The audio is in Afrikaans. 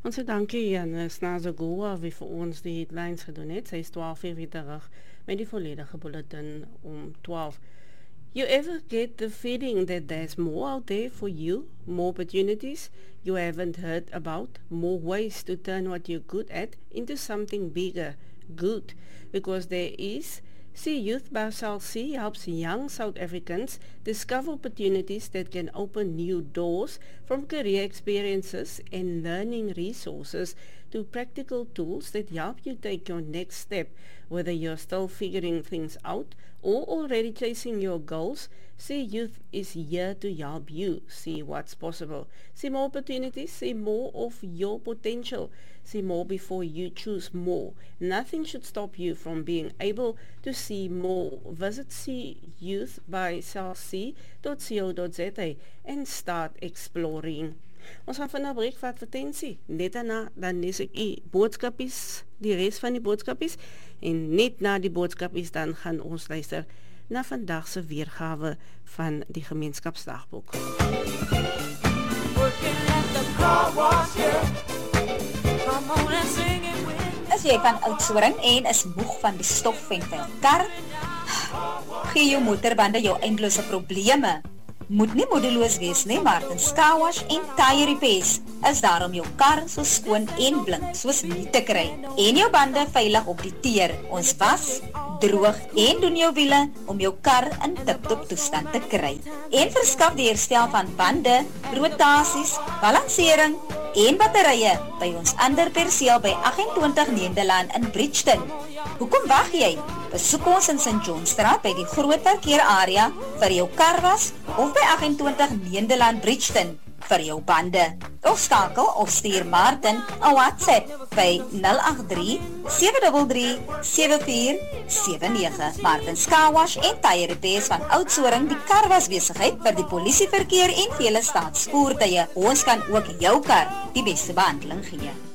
Ons sê dankie aan Snazo Goa wie vir ons die headlines gedoen het. Sy is 12 uur weer terug met die volledige bulletin om 12. You ever get the feeling that there's more out there for you, more opportunities you haven't heard about, more ways to turn what you're good at into something bigger, good, because there is. See Youth by Cell C helps young South Africans discover opportunities that can open new doors, from career experiences and learning resources to practical tools that help you take your next step. Whether you're still figuring things out or already chasing your goals, See Youth is here to help you see what's possible. See more opportunities, see more of your potential. See more before you choose more. Nothing should stop you from being able to see more. Visit Youth by cellc.co.za and start exploring. Ons gaan vanaf breek vir advertensie. Net daarna dan lees ek boodskapies, die res van die boodskapies, en net na die boodskapies dan gaan ons luister na vandag se weergawe van die gemeenskapsdagboek. As jy van Oudtshoorn en is moeg van die stof en vuil kar, gee jou motorbande jou eindelose probleme. Moet nie moedeloos wees nie, Martins Car Wash en Tire Repairs is daar om jou kar so skoon en blink soos nie te kry en jou bande veilig op die teer. Ons was, droog en doen jou wiele om jou kar in tip-top toestand te kry. En verskaf die herstel van bande, rotasies, balansering en batterye by ons ander perseel by 28 Nederland in Bridgeton. Hoekom wag jy? Besoek ons in St. Johnstraat by die groot parkeerarea vir jou karwas of by 28 Nederland Bridgeton vir jou bande. Of skakel of stuur Martin 'n WhatsApp by 083 733 7479. Martins Car Wash en Tire Repairs van Oudtshoorn, die karwas besigheid vir die polisieverkeer en vele staatsvoertuie. Ons kan ook jou kar die beste behandeling gee.